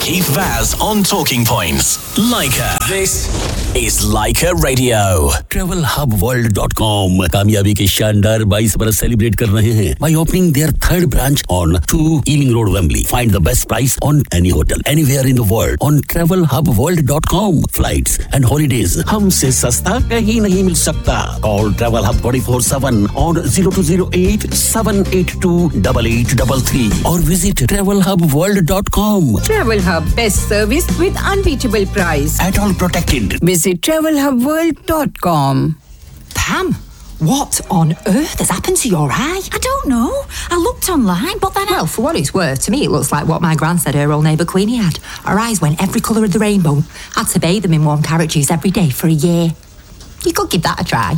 Keith Vaz on Talking Points. Leica. This is Leica Radio. TravelHubWorld.com कामयाबी के शानदार 22 बरस सेलिब्रेट कर रहे हैं by opening their third branch on 2 Ealing Road, Wembley. Find the best price on any hotel anywhere in the world on TravelHubWorld.com. Flights and holidays हमसे सस्ता कहीं नहीं मिल सकता. Call Travel Hub 24/7 on 0208 782 8833 or visit TravelHubWorld.com. Travel Hub, best service with unbeatable price. At all protected. Visit TravelHubWorld.com. Pam, what on earth has happened to your eye? I don't know. I looked online, but then Well, for what it's worth, to me it looks like what my gran said her old neighbour Queenie had. Her eyes went every colour of the rainbow. Had to bathe them in warm carrot juice every day for a year. You could give that a try.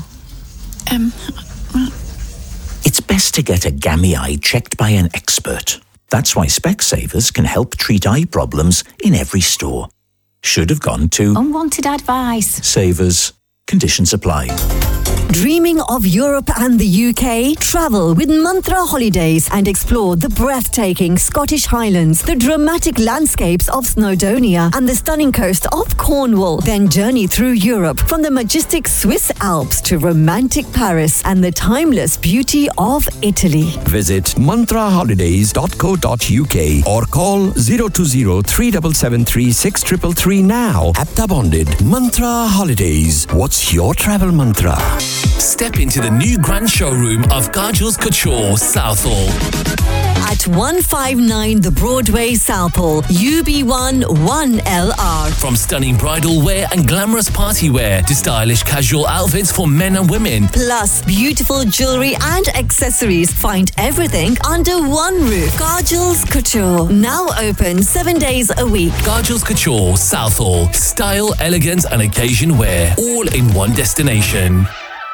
It's best to get a gammy eye checked by an expert. That's why Specsavers can help treat eye problems in every store. Should have gone to unwanted advice. Savers. Conditions apply. Dreaming of Europe and the UK? Travel with Mantra Holidays and explore the breathtaking Scottish Highlands, the dramatic landscapes of Snowdonia and the stunning coast of Cornwall. Then journey through Europe from the majestic Swiss Alps to romantic Paris and the timeless beauty of Italy. Visit mantraholidays.co.uk or call 020 3773 6333 now. Apta bonded. Mantra Holidays. What's your travel mantra? Step into the new grand showroom of Kajal's Couture, Southall. At 159 The Broadway, Southall, UB1 1LR. From stunning bridal wear and glamorous party wear to stylish casual outfits for men and women. Plus, beautiful jewellery and accessories. Find everything under one roof. Kajal's Couture. Now open 7 days a week. Kajal's Couture, Southall. Style, elegance and occasion wear. All in one destination.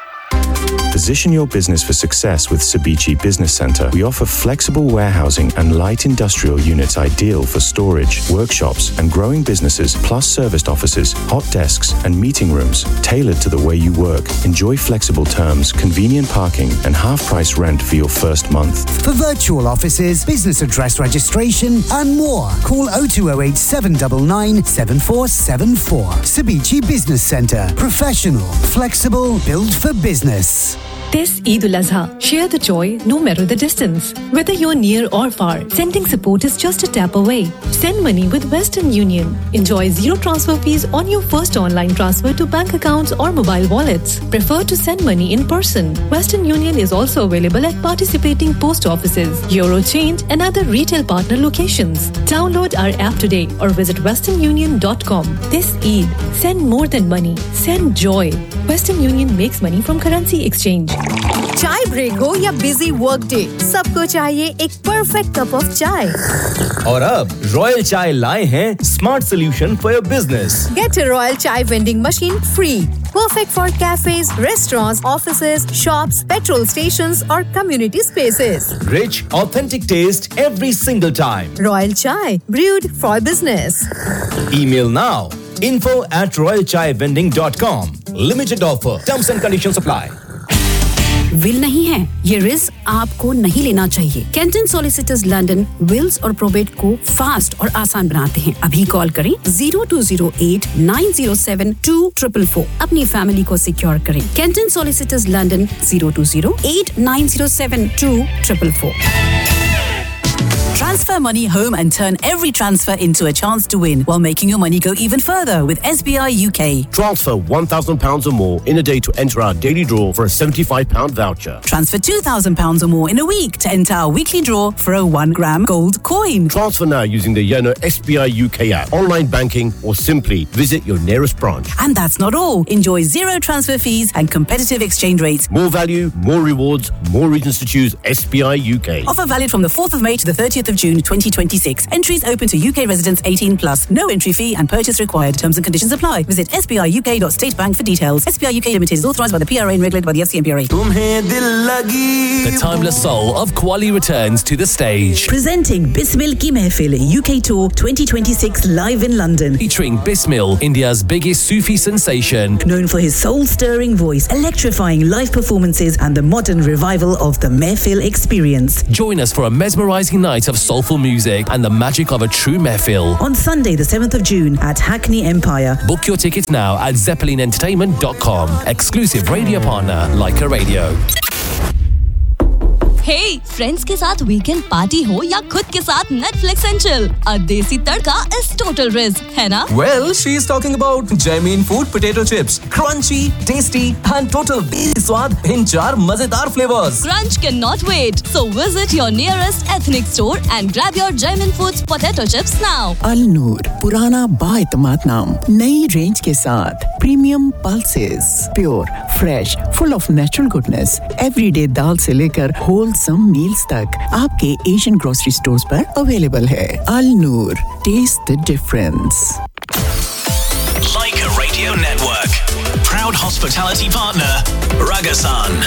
Position your business for success with Cebici Business Centre. We offer flexible warehousing and light industrial units ideal for storage, workshops and growing businesses, plus serviced offices, hot desks and meeting rooms tailored to the way you work. Enjoy flexible terms, convenient parking and half-price rent for your first month. For virtual offices, business address registration and more, call 0208 799 7474. Cebici Business Centre. Professional, flexible, built for business. This Eid al-Azha, share the joy no matter the distance. Whether you're near or far, sending support is just a tap away. Send money with Western Union. Enjoy zero transfer fees on your first online transfer to bank accounts or mobile wallets. Prefer to send money in person. Western Union is also available at participating post offices, Eurochange and other retail partner locations. Download our app today or visit westernunion.com. This Eid, send more than money. Send joy. Western Union makes money from currency exchange. चाय break हो या busy work day, सबको चाहिए एक perfect cup of चाय। और अब royal चाय लाए हैं smart solution for your business. Get a Royal Chai vending machine free. Perfect for cafes, restaurants, offices, shops, petrol stations or community spaces. Rich, authentic taste every single time. Royal Chai, brewed for business. Email now info@royalchaivending.com. Limited offer. Terms and conditions apply. Will नहीं है, ये risk आपको नहीं लेना चाहिए। Canton solicitors London Wills और probate को fast और आसान बनाते हैं। अभी कॉल करें 0208 907 2444। अपनी फैमिली को सिक्योर करें। Canton solicitors London 0208 907 2444। Transfer money home and turn every transfer into a chance to win while making your money go even further with SBI UK. Transfer £1,000 or more in a day to enter our daily draw for a £75 voucher. Transfer £2,000 or more in a week to enter our weekly draw for a 1 gram gold coin. Transfer now using the Yono SBI UK app, online banking or simply visit your nearest branch. And that's not all. Enjoy zero transfer fees and competitive exchange rates. More value, more rewards, more reasons to choose SBI UK. Offer valid from the 4th of May to the 30th of June 2026. Entries open to UK residents 18 plus. No entry fee and purchase required. Terms and conditions apply. Visit sbiuk.statebank for details. SBI UK Limited is authorised by the PRA and regulated by the FCMPRA. The timeless soul of Qawwali returns to the stage. Presenting Bismil Ki Mehfil UK Tour 2026 live in London. Featuring Bismil, India's biggest Sufi sensation. Known for his soul-stirring voice, electrifying live performances and the modern revival of the Mehfil experience. Join us for a mesmerising night of of soulful music and the magic of a true Mehfil. On Sunday, the 7th of June at Hackney Empire. Book your tickets now at zeppelinentertainment.com. Exclusive radio partner, Leica Radio. Hey, friends के साथ weekend party हो या खुद के साथ Netflix and chill. A Desi Tadka is total riz, है ना? Well, she is talking about Jamin Food potato chips. Crunchy, tasty and total Desi स्वाद in 4 मजेदार flavors. Crunch cannot wait. So visit your nearest ethnic store and grab your Jamin Foods potato chips now. Al Noor, पुराना बाएतमाद नाम, नई range के साथ premium pulses, pure, fresh, full of natural goodness. Everyday दाल से लेकर wholesome meals तक आपके Asian grocery stores पर available है. Al Noor, taste the difference. Leica Radio Network, proud hospitality partner, Ragasan.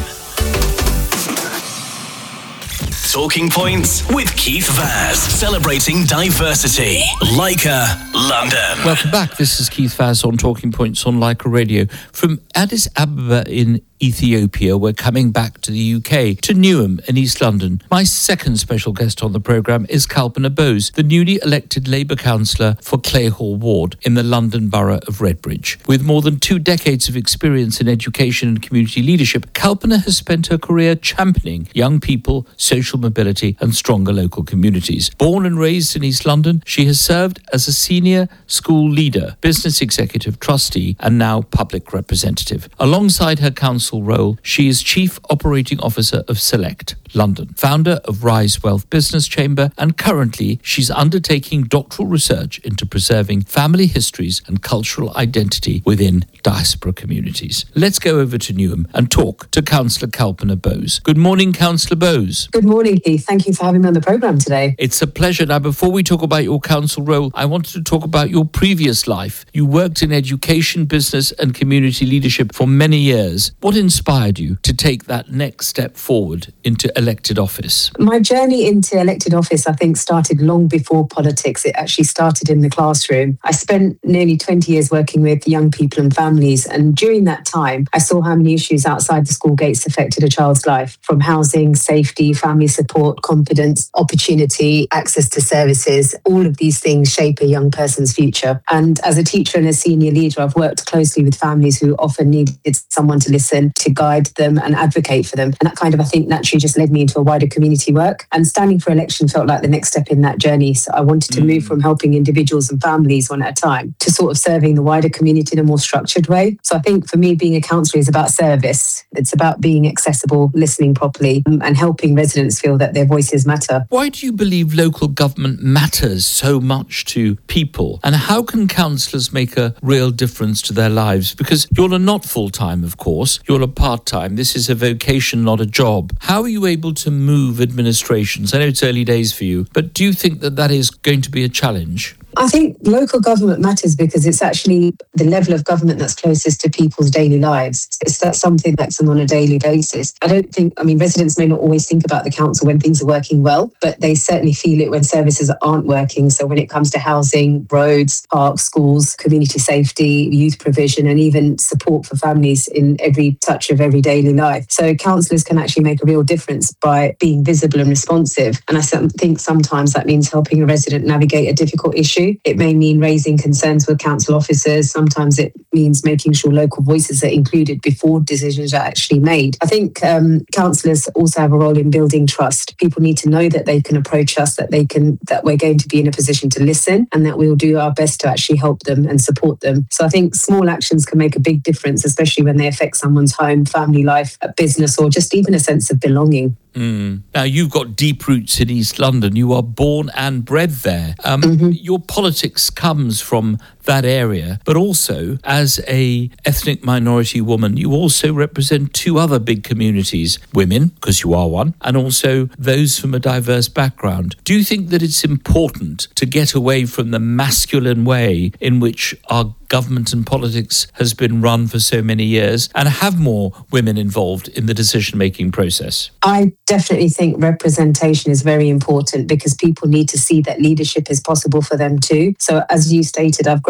Talking Points with Keith Vaz, celebrating diversity. Leica, London. Welcome back. This is Keith Vaz on Talking Points on Leica Radio. From Addis Ababa in Ethiopia, we're coming back to the UK, to Newham in East London. My second special guest on the programme is Kalpana Bose, the newly elected Labour councillor for Clayhall Ward in the London Borough of Redbridge. With more than 2 decades of experience in education and community leadership, Kalpana has spent her career championing young people, social mobility and stronger local communities. Born and raised in East London, she has served as a senior school leader, business executive, trustee and now public representative. Alongside her council role, she is Chief Operating Officer of Select London, founder of Rise Wealth Business Chamber, and currently she's undertaking doctoral research into preserving family histories and cultural identity within diaspora communities. Let's go over to Newham and talk to Councillor Kalpana Bose. Good morning, Councillor Bose. Good morning, Keith. Thank you for having me on the programme today. It's a pleasure. Now, before we talk about your council role, I wanted to talk about your previous life. You worked in education, business and community leadership for many years. What inspired you to take that next step forward into elected office? My journey into elected office, I think, started long before politics. It actually started in the classroom. I spent nearly 20 years working with young people and families, and during that time, I saw how many issues outside the school gates affected a child's life, from housing, safety, family support, confidence, opportunity, access to services. All of these things shape a young person's future. And as a teacher and a senior leader, I've worked closely with families who often needed someone to listen, to guide them and advocate for them. And that kind of, I think, naturally just led me into a wider community work. And standing for election felt like the next step in that journey. So I wanted to move from helping individuals and families one at a time to sort of serving the wider community in a more structured way. So I think for me, being a councillor is about service. It's about being accessible, listening properly, and helping residents feel that their voices matter. Why do you believe local government matters so much to people? And how can councillors make a real difference to their lives? Because you're not full-time, of course. You're a part-time. This is a vocation, not a job. How are you able to move administrations? I know it's early days for you, but do you think that that is going to be a challenge? I think local government matters because it's actually the level of government that's closest to people's daily lives. That's something that's on a daily basis. Residents may not always think about the council when things are working well, but they certainly feel it when services aren't working. So when it comes to housing, roads, parks, schools, community safety, youth provision, and even support for families in every touch of every daily life. So councillors can actually make a real difference by being visible and responsive. And I think sometimes that means helping a resident navigate a difficult issue. It may mean raising concerns with council officers. Sometimes it means making sure local voices are included before decisions are actually made. I think councillors also have a role in building trust. People need to know that they can approach us, that we're going to be in a position to listen, and that we'll do our best to actually help them and support them. So I think small actions can make a big difference, especially when they affect someone's home, family life, business, or just even a sense of belonging. Now, you've got deep roots in East London. You are born and bred there. Your politics comes from that area, but also as a ethnic minority woman, you also represent 2 other big communities, women, because you are one, and also those from a diverse background. Do you think that it's important to get away from the masculine way in which our government and politics has been run for so many years and have more women involved in the decision-making process? I definitely think representation is very important because people need to see that leadership is possible for them too. So as you stated, I've grown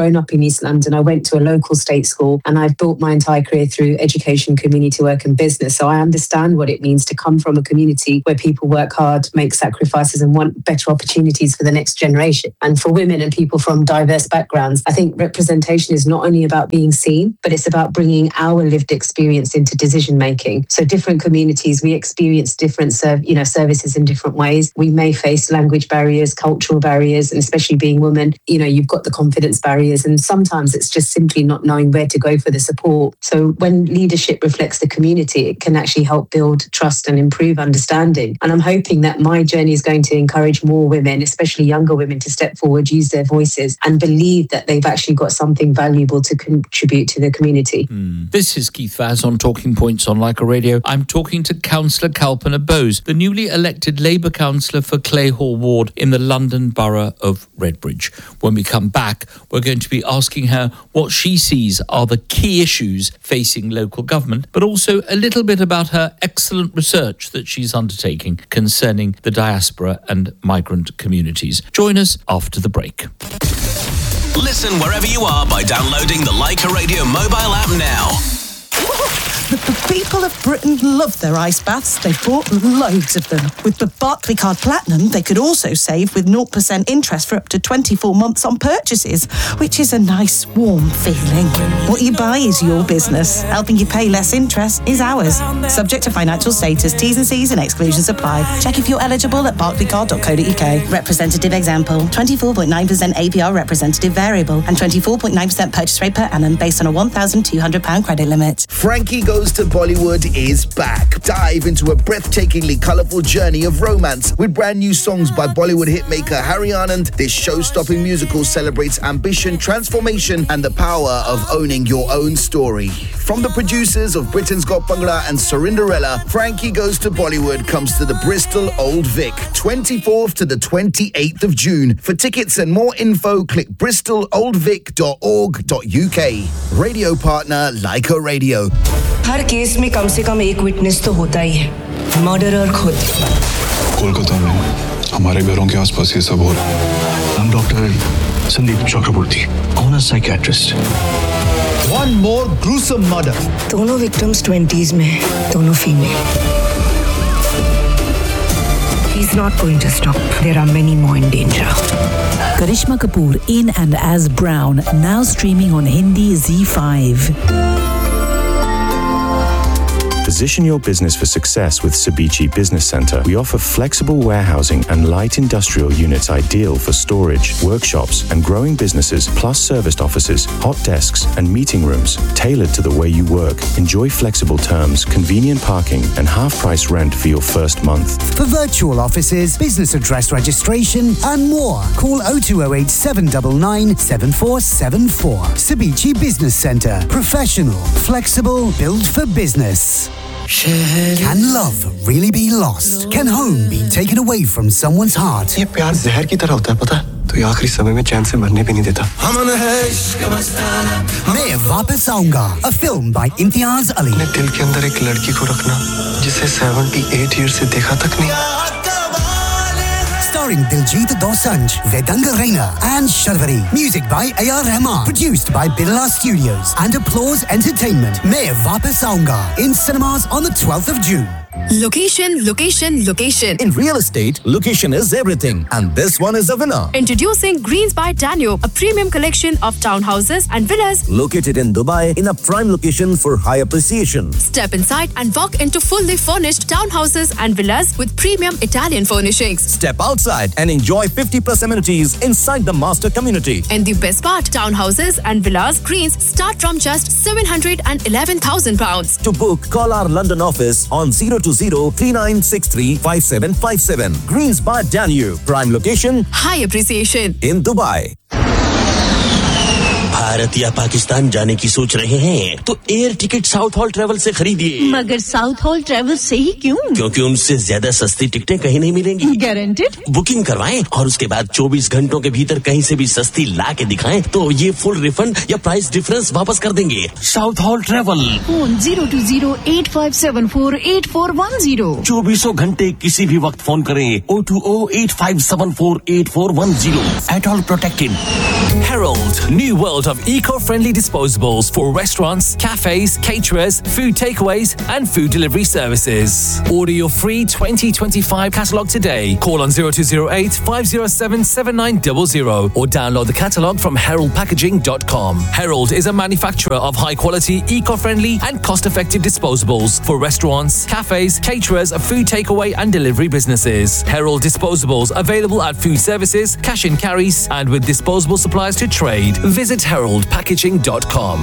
grown up in East London. I went to a local state school and I've built my entire career through education, community work and business. So I understand what it means to come from a community where people work hard, make sacrifices and want better opportunities for the next generation. And for women and people from diverse backgrounds, I think representation is not only about being seen, but it's about bringing our lived experience into decision making. So different communities, we experience different services in different ways. We may face language barriers, cultural barriers, and especially being women, you've got the confidence barriers. And sometimes it's just simply not knowing where to go for the support. So when leadership reflects the community, it can actually help build trust and improve understanding. And I'm hoping that my journey is going to encourage more women, especially younger women, to step forward, use their voices and believe that they've actually got something valuable to contribute to the community. This is Keith Vaz on Talking Points on Leica Radio. I'm talking to Councillor Kalpana Bose, the newly elected Labour councillor for Clayhall Ward in the London Borough of Redbridge. When we come back, we're going to be asking her what she sees are the key issues facing local government, but also a little bit about her excellent research that she's undertaking concerning the diaspora and migrant communities. Join us after the break. Listen wherever you are by downloading the Leica Radio mobile app now. The people of Britain love their ice baths. They've bought loads of them. With the Barclaycard Platinum, they could also save with 0% interest for up to 24 months on purchases, which is a nice, warm feeling. What you buy is your business. Helping you pay less interest is ours. Subject to financial status, T's and C's and exclusions apply. Check if you're eligible at barclaycard.co.uk. Representative example, 24.9% APR representative variable and 24.9% purchase rate per annum based on a £1,200 credit limit. Frankie Goes to Bollywood is back. Dive into a breathtakingly colourful journey of romance with brand new songs by Bollywood hitmaker Harry Anand. This show-stopping musical celebrates ambition, transformation and the power of owning your own story. From the producers of Britain's Got Bhangra and Cinderella, Frankie Goes to Bollywood comes to the Bristol Old Vic, 24th to the 28th of June. For tickets and more info, click bristololdvic.org.uk. Radio partner Leica Radio. Her case में कम से कम एक witness तो होता ही है, murderer खुद। कोलकाता में हमारे घरों के आसपास ये सब हो रहा है। I'm Dr. Sandeep Chakraborty, I'm a psychiatrist. One more gruesome murder. दोनों victims 20s में, दोनों female. He's not going to stop. There are many more in danger. Karishma Kapoor in and as Brown, now streaming on Hindi Z5. Position your business for success with Cebiche Business Centre. We offer flexible warehousing and light industrial units ideal for storage, workshops and growing businesses, plus serviced offices, hot desks and meeting rooms tailored to the way you work. Enjoy flexible terms, convenient parking and half-price rent for your first month. For virtual offices, business address registration and more, call 0208 799 7474. Cebiche Business Centre. Professional, flexible, built for business. Can love really be lost? Can home be taken away from someone's heart? ये प्यार जहर की तरह होता है, पता है? तो ये आखिरी समय में चैन से मरने भी नहीं देता. मैं वापस आऊंगा. A film by Imtiaz Ali. अपने दिल के अंदर एक लड़की को रखना, जिसे 78 years से देखा तक नहीं. Starring Diljit Dosanjh, Vedanga Raina and Sharvari. Music by A.R. Rahman. Produced by Birla Studios and Applause Entertainment. Main Vapas Aunga in cinemas on the 12th of June. Location, location, location. In real estate, location is everything. And this one is a winner. Introducing Greens by Danube, a premium collection of townhouses and villas. Located in Dubai, in a prime location for high appreciation. Step inside and walk into fully furnished townhouses and villas with premium Italian furnishings. Step outside and enjoy 50+ amenities inside the master community. And the best part, townhouses and villas Greens start from just £711,000. To book, call our London office on 020-3963-5757. Greens by Danube. Prime location. High appreciation. In Dubai. Bharat या पाकिस्तान जाने की सोच रहे हैं तो air ticket south hall travel से खरीदिए। मगर साउथ हॉल ट्रैवल से ही क्यों? क्योंकि उनसे ज्यादा सस्ती टिकटें कहीं नहीं मिलेंगी। गारंटेड? बुकिंग करवाएं और उसके बाद 24 घंटों के भीतर कहीं से भी सस्ती ला के दिखाएं तो ये फुल रिफंड या प्राइस डिफरेंस वापस कर देंगे। South hall travel. फोन 020-8574-8410। 24 घंटे किसी भी वक्त फोन करें 020-8574-8410। At all protected. Herald, new world of eco-friendly disposables for restaurants, cafes, caterers, food takeaways and food delivery services. Order your free 2025 catalogue today. Call on 0208 507 7900 or download the catalogue from heraldpackaging.com. Herald is a manufacturer of high-quality, eco-friendly and cost-effective disposables for restaurants, cafes, caterers, food takeaway and delivery businesses. Herald disposables available at food services, cash and carries and with disposable supplies to trade. Visit heraldpackaging.com.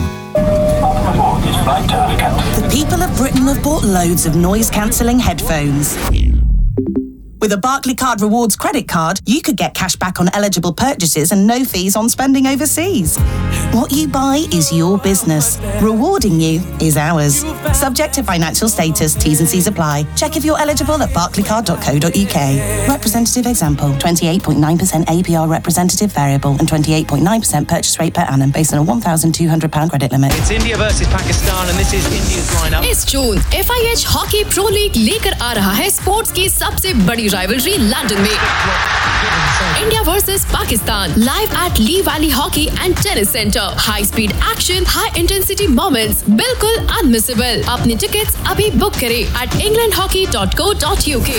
The people of Britain have bought loads of noise-cancelling headphones. With a Barclaycard Rewards credit card, you could get cash back on eligible purchases and no fees on spending overseas. What you buy is your business. Rewarding you is ours. Subject to financial status, T's and C's apply. Check if you're eligible at barclaycard.co.uk. Representative example, 28.9% APR representative variable and 28.9% purchase rate per annum based on a £1,200 credit limit. It's India versus Pakistan and this is India's lineup. इस जून FIH hockey pro league लेकर आ रहा है sports की सबसे बड़ी rivalry London में। India versus Pakistan live at Lee valley hockey and tennis centre. High speed action, high intensity moments, बिल्कुल unmissable. अपनी टिकट्स अभी बुक करें at englandhockey.co.uk।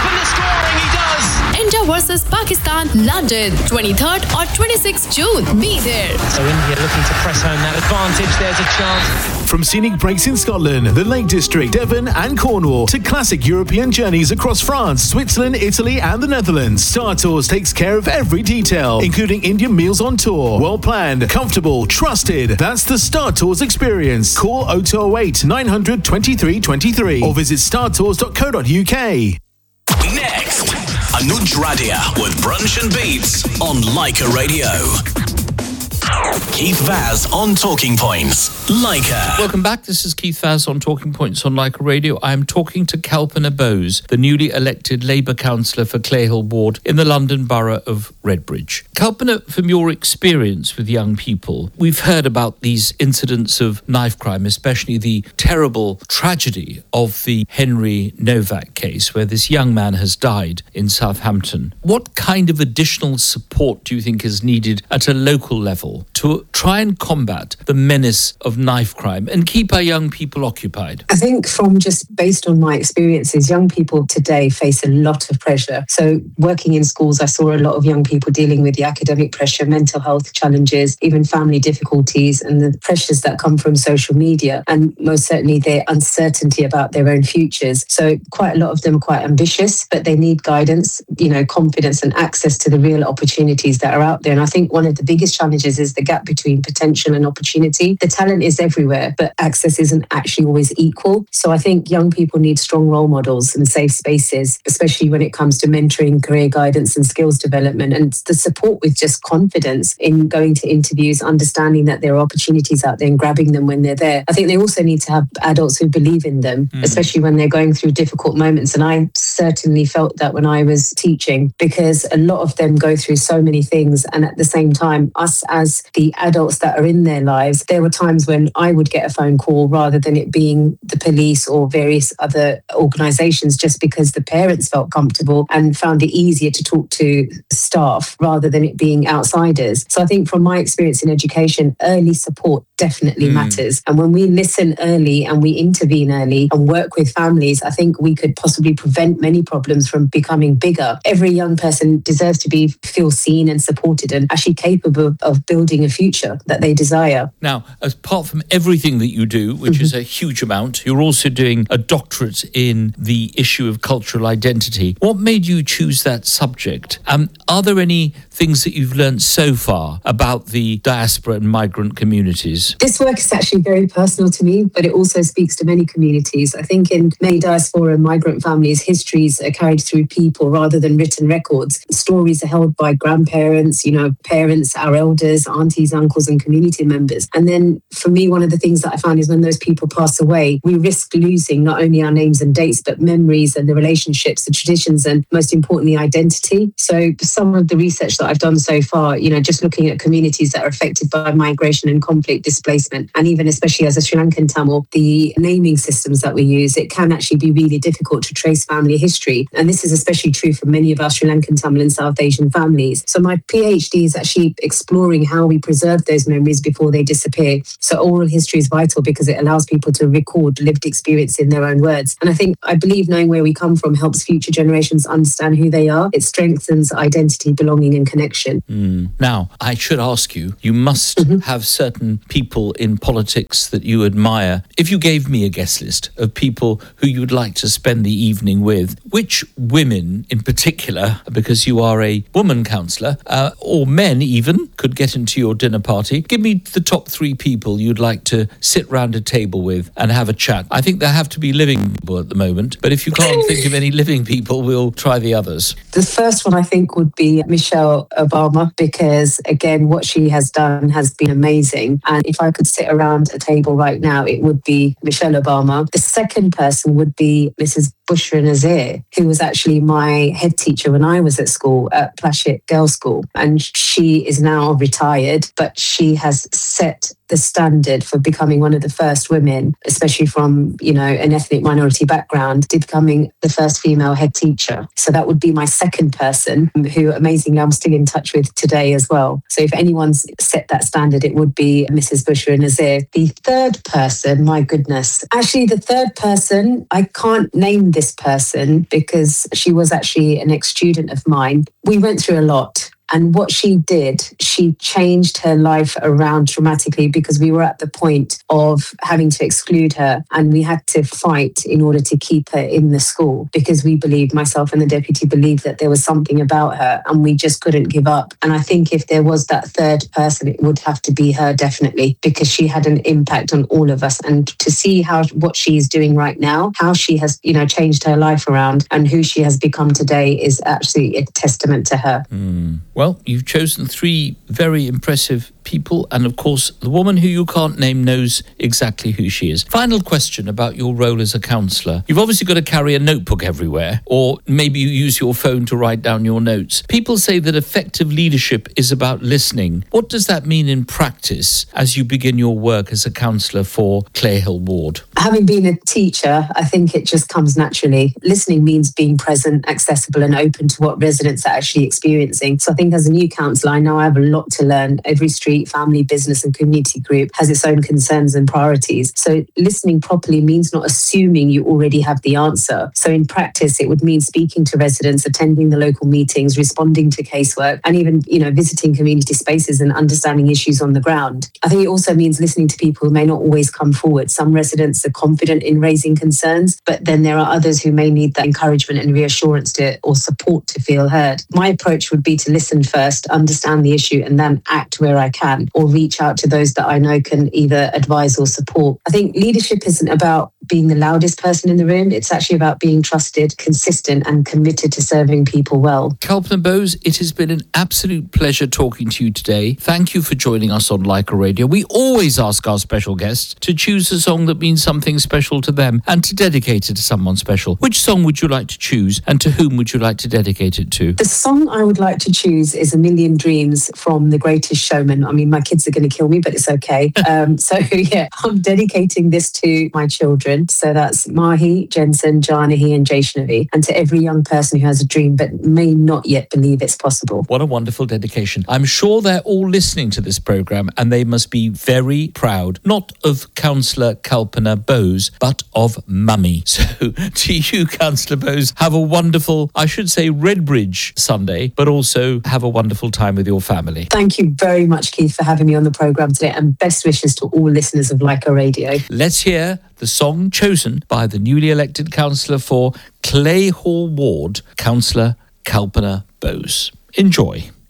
India versus Pakistan, London, 23rd or 26th June. Be there. So India looking to press home that advantage. There's a chance. From scenic breaks in Scotland, the Lake District, Devon and Cornwall to classic European journeys across France, Switzerland, Italy and the Netherlands, Star Tours takes care of every detail, including Indian meals on tour. Well planned, comfortable, trusted. That's the Star Tours experience. Call 0208 900 23 23 or visit startours.co.uk. Next, Anuj Radia with Brunch and Beats on Leica Radio. Keith Vaz on Talking Points, Leica. Welcome back. This is Keith Vaz on Talking Points on Leica Radio. I am talking to Kalpana Bose, the newly elected Labour councillor for Clayhill Ward in the London Borough of Redbridge. Kalpana, from your experience with young people, we've heard about these incidents of knife crime, especially the terrible tragedy of the Henry Novak case, where this young man has died in Southampton. What kind of additional support do you think is needed at a local level to try and combat the menace of knife crime and keep our young people occupied? I think from just based on my experiences, young people today face a lot of pressure. So working in schools, I saw a lot of young people dealing with the academic pressure, mental health challenges, even family difficulties and the pressures that come from social media and most certainly their uncertainty about their own futures. So quite a lot of them are quite ambitious, but they need guidance, confidence and access to the real opportunities that are out there. And I think one of the biggest challenges is the gap between potential and opportunity. The talent is everywhere, but access isn't actually always equal. So I think young people need strong role models and safe spaces, especially when it comes to mentoring, career guidance and skills development and the support with just confidence in going to interviews, understanding that there are opportunities out there and grabbing them when they're there. I think they also need to have adults who believe in them, especially when they're going through difficult moments. And I certainly felt that when I was teaching, because a lot of them go through so many things. And at the same time, us as the adults that are in their lives, there were times when I would get a phone call rather than it being the police or various other organisations, just because the parents felt comfortable and found it easier to talk to staff rather than it being outsiders. So I think from my experience in education, early support definitely matters. And when we listen early and we intervene early and work with families, I think we could possibly prevent many problems from becoming bigger. Every young person deserves to feel seen and supported and actually capable of building a future that they desire. Now, apart from everything that you do, which is a huge amount, you're also doing a doctorate in the issue of cultural identity. What made you choose that subject? Are there any things that you've learned so far about the diaspora and migrant communities? This work is actually very personal to me, but it also speaks to many communities. I think in many diaspora and migrant families, histories are carried through people rather than written records. Stories are held by grandparents, parents, our elders, aunties, uncles, and community members. And then for me, one of the things that I found is when those people pass away, we risk losing not only our names and dates, but memories and the relationships, the traditions, and most importantly, identity. So some of the research that I've done so far, just looking at communities that are affected by migration and conflict displacement, and even especially as a Sri Lankan Tamil, the naming systems that we use, it can actually be really difficult to trace family history. And this is especially true for many of our Sri Lankan Tamil and South Asian families. So my PhD is actually exploring how we preserve those memories before they disappear. So oral history is vital because it allows people to record lived experience in their own words. And I believe knowing where we come from helps future generations understand who they are. It strengthens identity, belonging, and connection. Now, I should ask you, you must have certain people in politics that you admire. If you gave me a guest list of people who you would like to spend the evening with, which women in particular, because you are a woman councillor, or men even, could get into your dinner party? Give me the top 3 people you'd like to sit round a table with and have a chat. I think there have to be living people at the moment, but if you can't think of any living people, we'll try the others. The first one I think would be Michelle Obama, because again, what she has done has been amazing. And if I could sit around a table right now, it would be Michelle Obama. The second person would be Mrs. Bushra Nazir, who was actually my head teacher when I was at school at Plashett Girls' School. And she is now retired, but she has set the standard for becoming one of the first women, especially from, an ethnic minority background, to becoming the first female head teacher. So that would be my second person, who amazingly I'm still in touch with today as well. So if anyone's set that standard, it would be Mrs. Bushra Nazir. The third person, my goodness. Actually, the third person, I can't name this person because she was actually an ex-student of mine. We went through a lot. And what she did, she changed her life around dramatically because we were at the point of having to exclude her, and we had to fight in order to keep her in the school because we believed, myself and the deputy believed, that there was something about her and we just couldn't give up. And I think if there was that third person, it would have to be her, definitely, because she had an impact on all of us. And to see what she's doing right now, how she has, changed her life around and who she has become today is actually a testament to her. Well, you've chosen 3 very impressive people, and of course the woman who you can't name knows exactly who she is. Final question about your role as a counsellor. You've obviously got to carry a notebook everywhere, or maybe you use your phone to write down your notes. People say that effective leadership is about listening. What does that mean in practice as you begin your work as a counsellor for Clay Hill Ward? Having been a teacher, I think it just comes naturally. Listening means being present, accessible, and open to what residents are actually experiencing. So I think as a new counsellor, I know I have a lot to learn. Every street, family, business, and community group has its own concerns and priorities. So listening properly means not assuming you already have the answer. So in practice, it would mean speaking to residents, attending the local meetings, responding to casework, and even, visiting community spaces and understanding issues on the ground. I think it also means listening to people who may not always come forward. Some residents are confident in raising concerns, but then there are others who may need that encouragement and reassurance or support to feel heard. My approach would be to listen first, understand the issue, and then act where I can, or reach out to those that I know can either advise or support. I think leadership isn't about being the loudest person in the room. It's actually about being trusted, consistent, and committed to serving people well. Kalpana Bose, it has been an absolute pleasure talking to you today. Thank you for joining us on Leica Radio. We always ask our special guests to choose a song that means something special to them and to dedicate it to someone special. Which song would you like to choose, and to whom would you like to dedicate it to? The song I would like to choose is A Million Dreams from The Greatest Showman. I mean, my kids are going to kill me, but it's okay. I'm dedicating this to my children. So that's Mahi, Jensen, Janahi, and Jaishnavi, and to every young person who has a dream but may not yet believe it's possible. What a wonderful dedication. I'm sure they're all listening to this programme, and they must be very proud, not of Councillor Kalpana Bose, but of Mummy. So to you, Councillor Bose, have a wonderful, I should say, Redbridge Sunday, but also have a wonderful time with your family. Thank you very much, Keith, for having me on the programme today, and best wishes to all listeners of Leica Radio. Let's hear the song chosen by the newly elected councillor for Clay Hall Ward, Councillor Kalpana Bose. Enjoy.